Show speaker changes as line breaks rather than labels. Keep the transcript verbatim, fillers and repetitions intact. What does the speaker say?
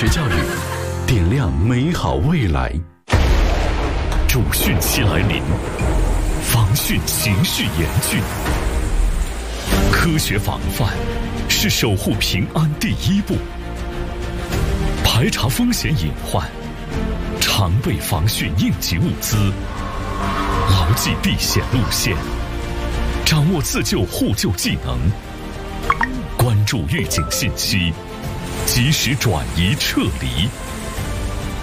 学教育，点亮美好未来。主汛期来临，防汛情绪严峻，科学防范是守护平安第一步。排查风险隐患，常备防汛应急物资，牢记避险路线，掌握自救互救技能，关注预警信息，及时转移撤离。